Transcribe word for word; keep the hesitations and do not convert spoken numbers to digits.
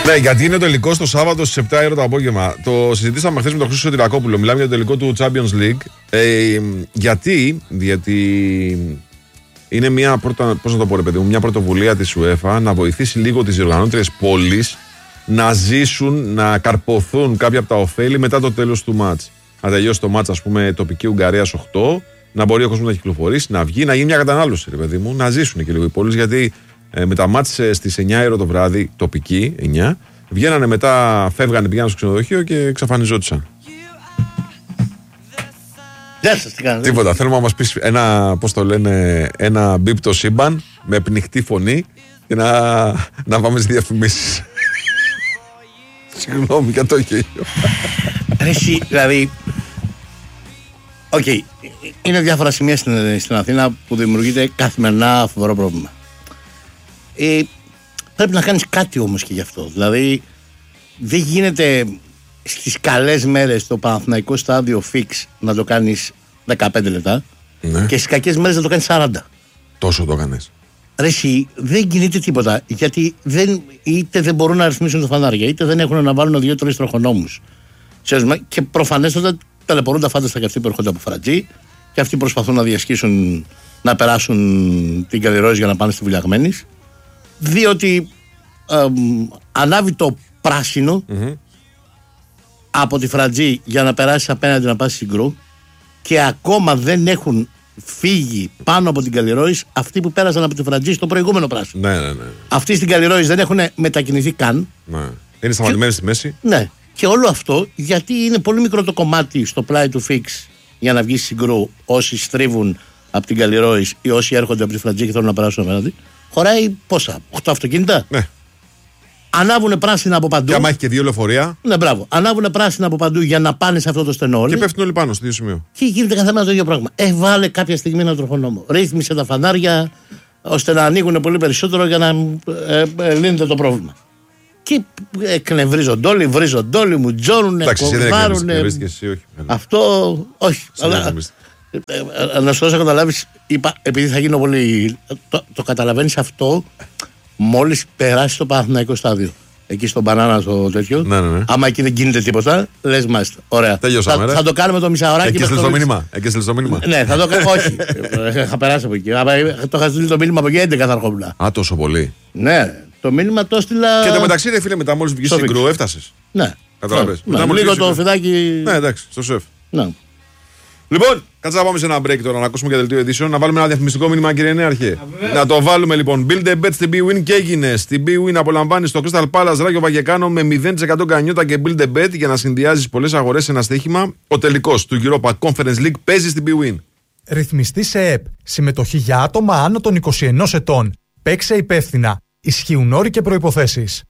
Ναι, γιατί είναι το τελικό στο Σάββατο στις επτά η ώρα το απόγευμα. Το συζητήσαμε χθες με τον Χρήστο Σωτηρακόπουλο. Μιλάμε για το τελικό του Champions League. Ε, γιατί, γιατί είναι μια, πρώτα, πώς να το πω, ρε παιδί μου, μια πρωτοβουλία της UEFA να βοηθήσει λίγο τις διοργανώτριες πόλεις να ζήσουν, να καρποθούν κάποια από τα ωφέλη μετά το τέλος του μάτς. Να τελειώσει το μάτς, ας πούμε, τοπική Ουγγαρία στις οκτώ, να μπορεί ο κόσμος να κυκλοφορήσει, να βγει, να γίνει μια κατανάλωση, ρε παιδί μου, να ζήσουν και λίγο οι πόλεις. Γιατί ε, με τα μάτς ε, στις εννιά η ώρα το βράδυ, τοπική, εννιά, βγαίνανε μετά, φεύγανε, πήγαιναν στο ξενοδοχείο και εξαφανιζόντουσαν. Γεια σας, τι κάνετε. Τίποτα. Θέλουμε να μας πεις ένα, πώς το λένε, ένα μπιπ το σύμπαν με πνιχτή φωνή και να, να πάμε στις διαφημίσεις. Συγγνώμη για το γέλιο. Εσύ, δηλαδή. Οκ, okay, είναι διάφορα σημεία στην, στην Αθήνα που δημιουργείται καθημερινά φοβερό πρόβλημα. Ε, πρέπει να κάνεις κάτι όμως και γι' αυτό. Δηλαδή, δεν γίνεται στις καλές μέρες το Παναθηναϊκό στάδιο fix να το κάνεις δεκαπέντε λεπτά, ναι, και στις κακές μέρες να το κάνεις σαράντα. Τόσο το έκανες. Ρε εσύ, δεν κινείται τίποτα. Γιατί δεν, είτε δεν μπορούν να αριθμίσουν τα φανάρια, είτε δεν έχουν να βάλουν δύο-τρεις τροχονόμους. Και προφανέστατα ταλαιπωρούν φάνταστα και αυτοί που έρχονται από Φρατζή, και αυτοί προσπαθούν να διασχίσουν, να περάσουν την Καλλιρόης για να πάνε στη Βουλιαγμένης. Διότι ε, ανάβει το πράσινο mm-hmm. από τη Φρατζή για να περάσει απέναντι να πας στην Γκρου, και ακόμα δεν έχουν φύγει πάνω από την Καλλιρόης αυτοί που πέρασαν από τη Φρατζή στο προηγούμενο πράσινο. Ναι, ναι, ναι. Αυτοί στην Καλλιρόης δεν έχουν μετακινηθεί καν. Ναι. Είναι σταματημένοι στη μέση. Ναι. Και όλο αυτό γιατί είναι πολύ μικρό το κομμάτι στο πλάι του Fix για να βγει στην Γκρου, όσοι στρίβουν από την Καλλιρόης ή όσοι έρχονται από τη Φρατζή και θέλουν να περάσουν απέναντι. Χωράει πόσα, οκτώ αυτοκίνητα. Ναι. Ανάβουνε πράσινα από παντού. Και άμα έχει και δύο λεωφορεία. Ναι, μπράβο. Ανάβουνε πράσινα από παντού για να πάνε σε αυτό το στενό. Και πέφτουν όλοι πάνω στο ίδιο σημείο. Και γίνεται κάθε μέρα το ίδιο πράγμα. Ε, βάλε κάποια στιγμή έναν τροχονόμο. Ρύθμισε τα φανάρια ώστε να ανοίγουν πολύ περισσότερο για να ε, ε, λύνεται το πρόβλημα. Και εκνευρίζονται όλοι, βρίζονται όλοι, μου τζόρουνε, κοβάρουνε. Αυτό, όχι. Αλλά, ε, να σου δώσω να καταλάβεις, είπα, επειδή θα γίνω πολύ. Το, το καταλαβαίνεις αυτό μόλις περάσει το Παναθηναϊκό στάδιο. Εκεί στον μπανάνα το τέτοιο. Ναι, ναι, ναι. Άμα εκεί δεν γίνεται τίποτα, λες μάλιστα. Ωραία. Τελειώσαμε. Θα, θα το κάνουμε το μισάωράκι. Εκεί στείλεις το μήνυμα. Εκεί στείλεις το μήνυμα. Ναι, θα το κάνω. Όχι. Θα περάσει από εκεί. Άμα το είχα στείλει το μήνυμα από εκεί, έντεκα θα έρχομαι. Α, τόσο πολύ. Ναι. Το μήνυμα το έστειλα. Και το μεταξύ, ρε φίλε, μετά μόλις βγεις στην Γκρου, έφτασες. Ναι. Καταλαβαίνεις. Ναι, λίγο το φιδάκι. Ναι, εντάξει, στο σεφ. Ναι. Λοιπόν, κάτσε να πάμε σε ένα break τώρα, να ακούσουμε για δελτίο ειδήσεων. Να βάλουμε ένα διαφημιστικό μήνυμα, κύριε Νέαρχε. Να το βάλουμε λοιπόν. Build a bet στην BWIN και έγινε. Στην BWIN απολαμβάνει το Crystal Palace Ράγιο Βαγεκάνο με μηδέν τοις εκατό γκανιότα και Build a bet για να συνδυάζει πολλές αγορές σε ένα στοίχημα. Ο τελικός του Europa Conference League παίζει στην BWIN. Ρυθμιστή σε ΕΕΠ. Συμμετοχή για άτομα άνω των είκοσι ενός ετών. Παίξε υπεύθυνα. Ισχύουν όροι και προϋποθέσεις.